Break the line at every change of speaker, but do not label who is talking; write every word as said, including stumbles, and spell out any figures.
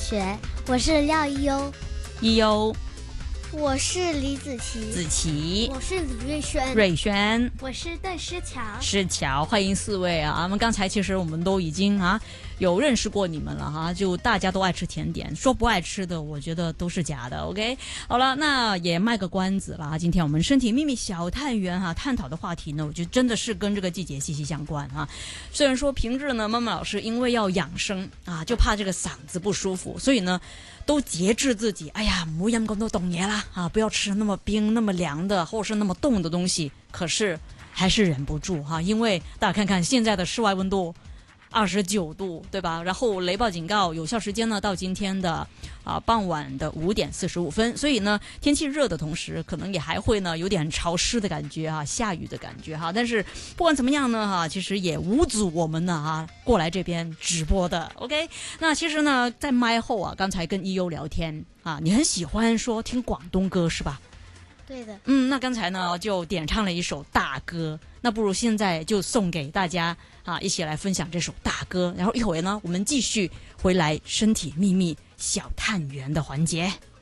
学，我是廖一优。
一优，
我是李子琪。
子琪，
我是李瑞轩。
瑞轩，
我是邓诗乔。
诗乔，欢迎四位啊！我们刚才其实我们都已经啊有认识过你们了哈，就大家都爱吃甜点，说不爱吃的，我觉得都是假的。OK， 好了，那也卖个关子了。今天我们身体秘密小探员哈探讨的话题呢，我觉得真的是跟这个季节息息相关啊。虽然说平日呢，妈妈老师因为要养生啊，就怕这个嗓子不舒服，所以呢都节制自己。哎呀，唔好飲咁多凍嘢啦啊，不要吃那麼冰、那麼涼的，或者是那麼凍的東西。可是還是忍不住哈，因為大家看看現在的室外溫度二十九度，對吧？然後雷暴警告有效時間呢到今天的啊傍晚的五點四十五分，所以呢天氣熱的同時，可能也還會呢有點潮濕的感覺哈，下雨的感覺哈。但是不管怎麼樣呢哈，其實也無阻我們呢哈過來這邊直播的。OK， 那其實呢在麥後啊，剛才跟一優聊天啊，你很喜歡說聽廣東歌是吧？
對的。
嗯，那剛才呢就點唱了一首大歌，那不如現在就送給大家啊，一起來分享這首大歌。然後一會呢，我們繼續回來身體秘密小探員的環節。